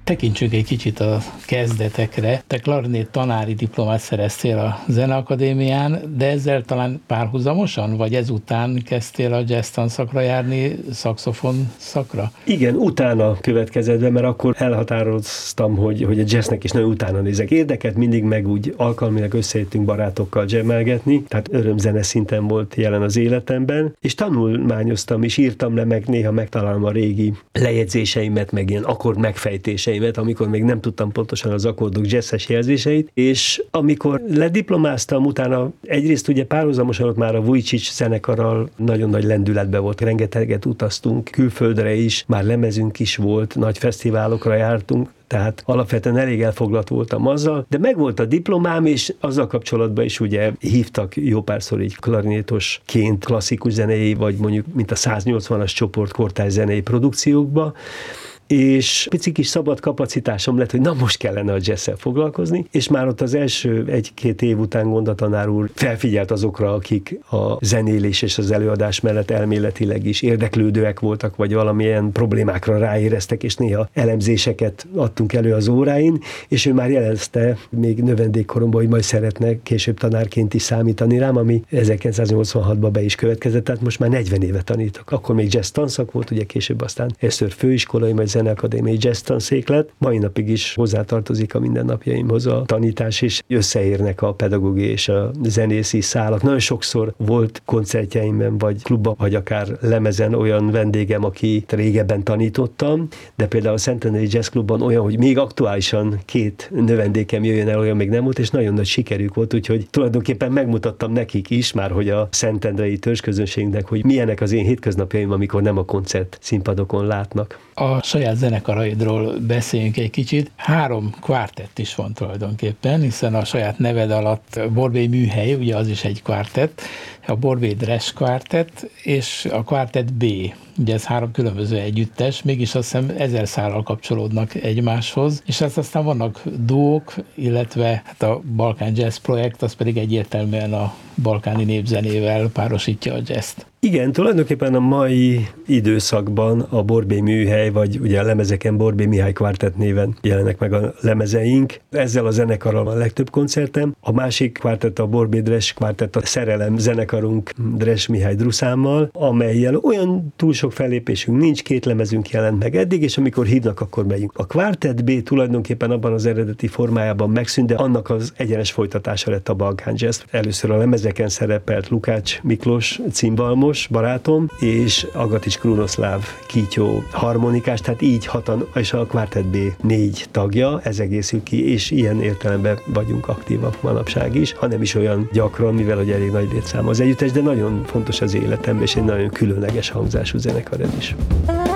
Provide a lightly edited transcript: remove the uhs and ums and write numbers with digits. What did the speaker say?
Tekintsünk egy kicsit a kezdetekre. Te klarinét tanári diplomát szereztél a Zeneakadémián, de ezzel talán párhuzamosan, vagy ezután kezdtél a jazz tanszakra járni, szaxofon szakra? Igen, utána következett be, mert akkor elhatároztam, hogy a jazznek is nagyon utána nézek. Érdekelt mindig, meg úgy alkalmilag összejöttünk barátokkal jammelgetni, tehát örömzene szinten volt jelen az életemben, és tanulmányoztam, és írtam le, meg néha megtalálom a régi lejegyzéseimet, meg ilyen akkord megfejtéseimet, amikor még nem tudtam pontosan az akkordok jazzes jelzéseit, és amikor lediplomáztam, utána egyrészt ugye párhuzamosan ott már a Vujicic zenekarral nagyon nagy lendületben volt, rengeteget utaztunk külföldre is, már lemezünk is volt, nagy fesztiválokra jártunk, tehát alapvetően elég elfoglalt voltam azzal, de megvolt a diplomám, és azzal kapcsolatban is ugye hívtak jó párszor így klarinétosként klasszikus zenei, vagy mondjuk mint a 180-as csoport kortárs zenei produkciókba, és pici kis szabad kapacitásom lett, hogy na most kellene a jazz-szel foglalkozni, és már ott az első 1-2 év után gondatanár úr felfigyelt azokra, akik a zenélés és az előadás mellett elméletileg is érdeklődőek voltak, vagy valamilyen problémákra ráéreztek, és néha elemzéseket adtunk elő az óráin, és ő már jelezte még növendékkoromban, hogy majd szeretne később tanárként is számítani rám, ami 1986-ban be is következett, tehát most már 40 éve tanítok. Akkor még jazz tanszak volt, ugye később aztán először főiskolai, majd Zeneakadémiai jazz tanszéklet. Mai napig is hozzátartozik a mindennapjaimhoz a tanítás, és összeérnek a pedagógiai és a zenészi szálak. Nagyon sokszor volt koncertjeimben, vagy klubban, vagy akár lemezen olyan vendégem, aki régebben tanítottam, de például a Szentendrei Jazz Klubban olyan, hogy még aktuálisan 2 növendékem jöjjön el, olyan még nem volt, és nagyon nagy sikerük volt, úgyhogy tulajdonképpen megmutattam nekik is már, hogy a szentendrei törzsközönségnek, hogy milyenek az én hétköznapjaim, amikor nem a koncert színpadokon látnak. A saját zenekaraidról beszéljünk egy kicsit. 3 kvártett is van tulajdonképpen, hiszen a saját neved alatt Borbély Műhely, ugye az is egy kvártett, a Borbély Dres kvártett, és a kvártett B. Ugye ez 3 különböző együttes, mégis azt hiszem 1000 szállal kapcsolódnak egymáshoz, és aztán vannak duók, illetve hát a Balkán Jazz projekt, az pedig egyértelműen a balkáni népzenével párosítja a jazzt. Igen, tulajdonképpen a mai időszakban a Borbély Műhely, vagy ugye a lemezeken Borbély Mihály kvártett néven jelennek meg a lemezeink. Ezzel a zenekarral van a legtöbb koncertem. A másik kvártett, a Borbély Dres kvártett, a Szerelem zenekarunk Dres Mihály Druszámmal, amellyel olyan túl sok fellépésünk nincs, 2 lemezünk jelent meg eddig, és amikor hívnak, akkor megyünk. A kvártett B tulajdonképpen abban az eredeti formájában megszűnt, de annak az egyenes folytatása lett a Balkán Jazz. Először a lemezeken szerepelt Lukács Miklós cimbalmos barátom, és Agatics Krunoszláv Kítyó harmonikás, tehát így 6-an, és a kvártett B 4 tagja, ez egészül ki, és ilyen értelemben vagyunk aktívak manapság is, hanem is olyan gyakran, mivel hogy elég nagy létszám az együttes, de nagyon fontos az életemben, és egy nagyon különleges hangzású zenekar ez is.